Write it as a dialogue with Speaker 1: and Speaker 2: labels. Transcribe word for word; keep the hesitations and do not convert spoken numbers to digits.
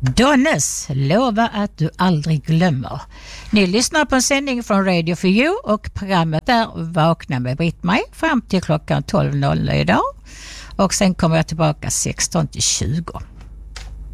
Speaker 1: Donnes, lova att du aldrig glömmer. Ni lyssnar på en sändning från Radio for You och programmet är Vakna med Britt-Maj fram till klockan tolv idag. Och sen kommer jag tillbaka sexton till tjugo.